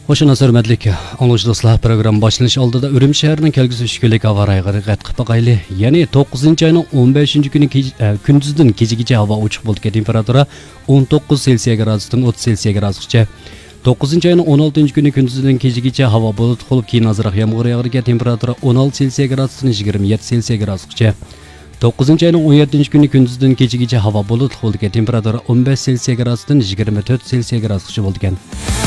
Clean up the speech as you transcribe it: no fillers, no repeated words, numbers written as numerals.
Hoşuna hürmetlik anlaşılışlar program başlanış aldı da Ürüm şehrining kelgusi 3 kunlik havo rayig'iga qattiq baqayli. Ya'ni 9-oyning 15-kuni kunduzdan kechagacha havo ochiq bo'lgan temperatura 19 Selsiya gradusdan 30 Selsiya gradusgacha. 9-oyning 16-kuni kunduzdan kechagacha havo bulutli bo'lib, keyin ozroq yomg'ir yog'adigan temperatura 16 Selsiya gradusdan 27 Selsiya gradusgacha. 9-oyning 17-kuni kunduzdan kechagacha havo bulutli bo'lgan temperatura 15 Selsiya gradusdan 24 Selsiya gradusgacha bo'lgan.